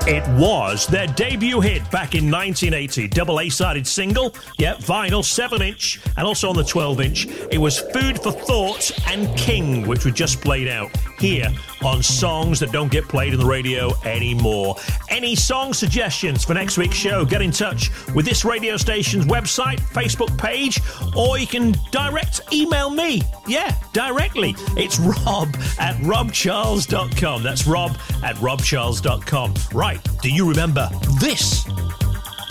It was their debut hit back in 1980. Double A-sided single, vinyl, 7-inch, and also on the 12-inch. It was Food for Thought and King, which were just played out here on Songs That Don't Get Played in the Radio Anymore. Any song suggestions for next week's show, get in touch with this radio station's website, Facebook page, or you can direct email me. Yeah, directly. It's rob@robcharles.com. That's rob@robcharles.com. Right, do you remember this?